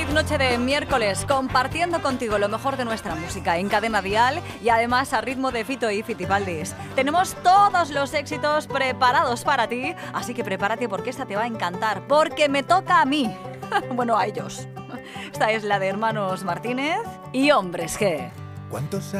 Feliz noche de miércoles, compartiendo contigo lo mejor de nuestra música en Cadena Dial y además a ritmo de Fito y Fitipaldis. Tenemos todos los éxitos preparados para ti, así que prepárate porque esta te va a encantar, porque me toca a mí. Bueno, a ellos. Esta es la de Hermanos Martínez y Hombres G. ¿Cuántos